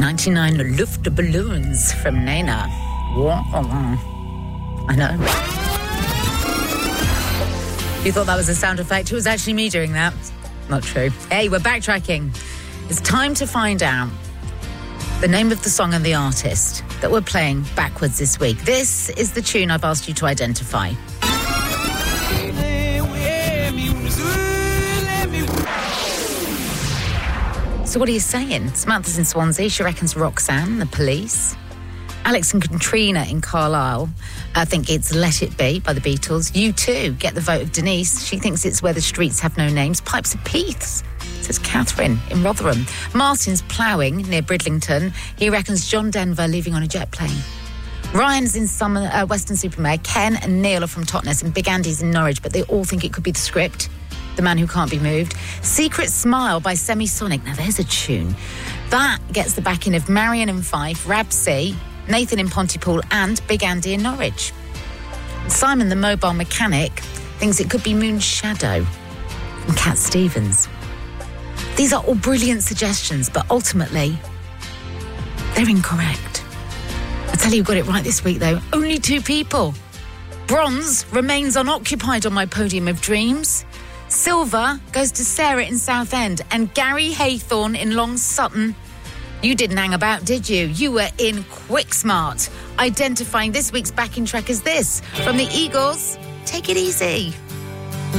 1999 Luftballons from Nena. I know. You thought that was a sound effect? It was actually me doing that. Not true. Hey, we're backtracking. It's time to find out the name of the song and the artist that we're playing backwards this week. This is the tune I've asked you to identify. So what are you saying? Samantha's in Swansea. She reckons Roxanne, The Police. Alex and Katrina in Carlisle think it's Let It Be by the Beatles. U2 get the vote of Denise. She thinks it's Where the Streets Have No Names. Pipes of Peace, says Catherine in Rotherham. Martin's ploughing near Bridlington. He reckons John Denver leaving on a jet plane. Ryan's in Weston-super-Mare. Ken and Neil are from Totnes, and Big Andy's in Norwich, but they all think it could be The Script, The Man Who Can't Be Moved. Secret Smile by Semisonic. Now there's a tune. That gets the backing of Marion in Fife, Rab C, Nathan in Pontypool, and Big Andy in Norwich. Simon the Mobile Mechanic thinks it could be Moon Shadow from Cat Stevens. These are all brilliant suggestions, but ultimately, they're incorrect. I tell you who got it right this week, though. Only 2 people. Bronze remains unoccupied on my podium of dreams. Silver goes to Sarah in Southend and Gary Haythorne in Long Sutton. You didn't hang about, did you? You were in quick smart, identifying this week's backing track as this. From the Eagles, Take It Easy.